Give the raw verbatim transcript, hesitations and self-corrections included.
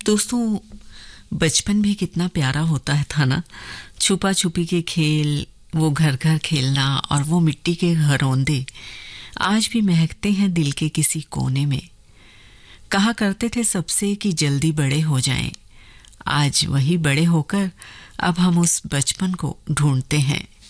दोस्तों, बचपन भी कितना प्यारा होता है था ना। छुपा छुपी के खेल, वो घर घर खेलना और वो मिट्टी के घरौंदे आज भी महकते हैं दिल के किसी कोने में। कहा करते थे सबसे कि जल्दी बड़े हो जाएं। आज वही बड़े होकर अब हम उस बचपन को ढूंढते हैं।